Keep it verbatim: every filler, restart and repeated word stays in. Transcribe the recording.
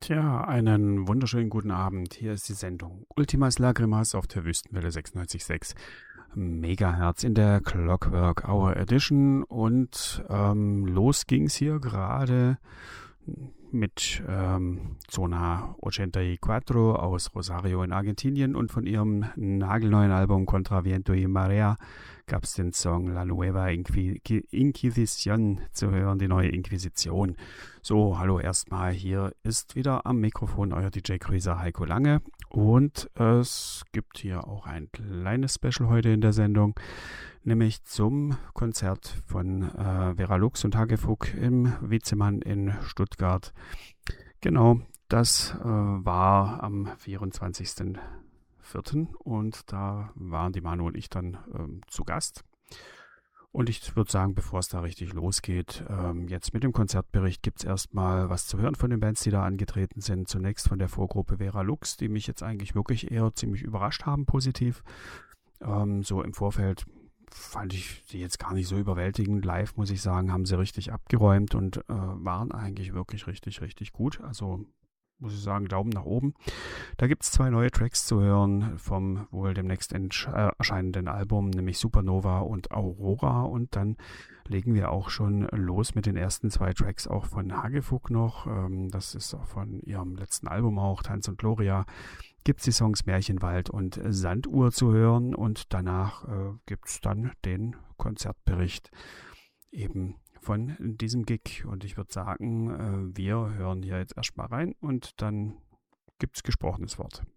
Tja, einen wunderschönen guten Abend. Hier ist die Sendung Ultimas Lagrimas auf der Wüstenwelle sechsundneunzig Komma sechs Megahertz in der Clockwork Hour Edition und ähm, los ging's hier gerade mit ähm, Zona vierundachtzig aus Rosario in Argentinien und von ihrem nagelneuen Album Contra Viento y Marea gab es den Song La Nueva Inqui- Inquisición zu hören, die neue Inquisition. So, hallo erstmal, hier ist wieder am Mikrofon euer D J-Cruiser Heiko Lange und es gibt hier auch ein kleines Special heute in der Sendung, nämlich zum Konzert von äh, Vera Lux und Hagefuck im Witzemann in Stuttgart. Genau, das äh, war am vierundzwanzigsten vierten und da waren die Manu und ich dann ähm, zu Gast. Und ich würde sagen, bevor es da richtig losgeht, ähm, jetzt mit dem Konzertbericht gibt es erstmal was zu hören von den Bands, die da angetreten sind. Zunächst von der Vorgruppe Vera Lux, die mich jetzt eigentlich wirklich eher ziemlich überrascht haben, positiv. Ähm, so im Vorfeld fand ich die jetzt gar nicht so überwältigend. Live, muss ich sagen, haben sie richtig abgeräumt und äh, waren eigentlich wirklich richtig, richtig gut. Also muss ich sagen, Daumen nach oben. Da gibt es zwei neue Tracks zu hören vom wohl demnächst äh, erscheinenden Album, nämlich Supernova und Aurora. Und dann legen wir auch schon los mit den ersten zwei Tracks auch von Hagefuck noch. Ähm, das ist auch von ihrem letzten Album auch, Tanz und Gloria. Gibt es die Songs Märchenwald und Sanduhr zu hören. Und danach äh, gibt es dann den Konzertbericht eben von diesem Gig. Und ich würde sagen, wir hören hier jetzt erstmal rein und dann gibt es gesprochenes Wort.